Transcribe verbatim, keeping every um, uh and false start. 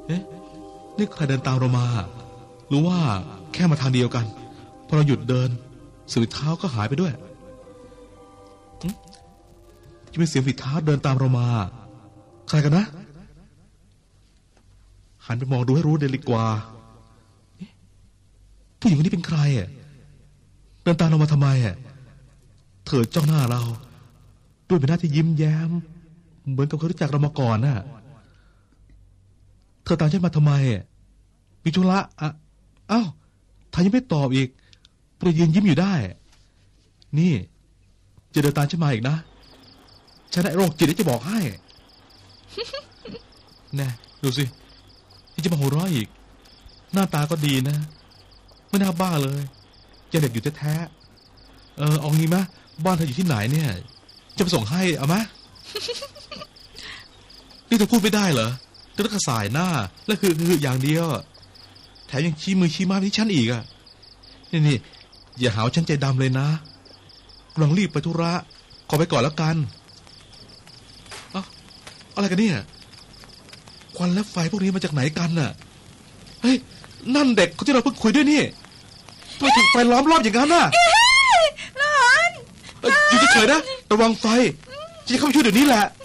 เอ๊ะนี่ใครเดินตามเรามาหรือว่าแค่มาทางเดียวกันพอเราหยุดเดินเสียงฝีเท้าก็หายไปด้วยจะเป็นเสียงฝีเท้าเดินตามเรามาใครกันนะหันไปมองดูให้รู้เดลิกว่าผู้หญิงคนนี้เป็นใครอ่ะเดินตามเรามาทำไมอ่ะเธอจ้องหน้าเราด้วยใบหน้าที่ยิ้มแย้มเหมือนกับเคยรู้จักเรามาก่อนน่ะเธอตามฉันมาทำไมอ่ะมีธุระอ่ะเอ้าทายยังไม่ตอบอีกเพื่อยืนยิ้มอยู่ได้นี่จะเดินตามฉันมาอีกนะฉันไอ้โรคจิตที่จะบอกให้แน่ดูสิที่จะมาหัวเราะอีกหน้าตาก็ดีนะไม่น่าบ้าเลยยังเด็กอยู่แท้ๆเออเอางี้มะบ้านเธออยู่ที่ไหนเนี่ยจะไปส่งให้เอามะ นี่เธอพูดไม่ได้เหรอเธอต้องกระสายหน้าแล้วคือคืออย่างเดียวแถมยังชี้มือชี้ไม้ไปที่ฉันอีกอ่ะนี่นี่อย่าหาฉันใจดำเลยนะกำลังรีบไปธุระขอไปก่อนแล้วกันเอ้าอะไรกันเนี่ยควันและไฟพวกนี้มาจากไหนกันน่ะเฮ้ยนั่นเด็กคนที่เราเพิ่งคุยด้วยนี่ทำไมถูกไฟล้อมรอบอย่างนั้นน่ะร้อนอยู่เฉยๆนะระวังไฟจะเข้าไปช่วยเดี๋ยวนี้แหละ